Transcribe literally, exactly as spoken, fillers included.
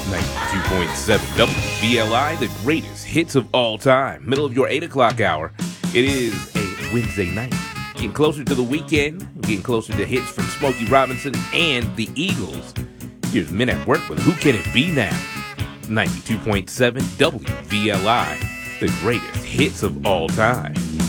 ninety-two point seven W V L I, the greatest hits of all time. Middle of your eight o'clock hour. It is a Wednesday night. Getting closer to the weekend. Getting closer to hits from Smokey Robinson and the Eagles. Here's Men at Work with Who Can It Be Now? ninety-two point seven W V L I, the greatest hits of all time.